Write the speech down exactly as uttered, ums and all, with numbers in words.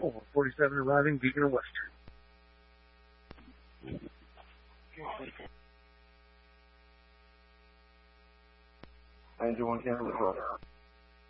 four forty-seven arriving, Beacon or Western. nine two one Canada, report.